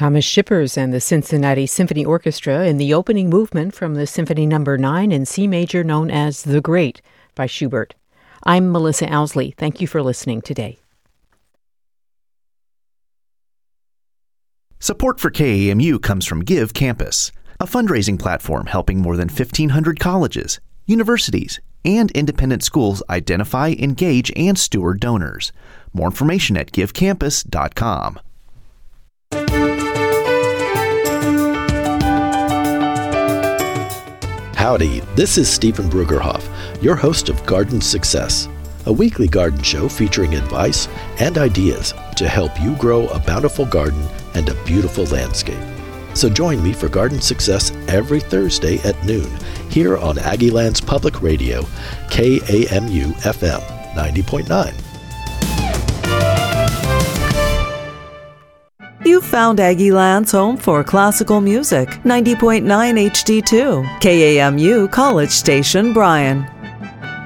Thomas Shippers and the Cincinnati Symphony Orchestra in the opening movement from the Symphony No. 9 in C major known as The Great by Schubert. I'm Melissa Owsley. Thank you for listening today. Support for KAMU comes from Give Campus, a fundraising platform helping more than 1,500 colleges, universities, and independent schools identify, engage, and steward donors. More information at givecampus.com. Howdy, this is Stephen Brugerhoff, your host of Garden Success, a weekly garden show featuring advice and ideas to help you grow a bountiful garden and a beautiful landscape. So join me for Garden Success every Thursday at noon here on Aggieland's Public Radio, KAMU FM 90.9. You've found Aggieland's home for classical music, 90.9 HD2, KAMU College Station, Bryan.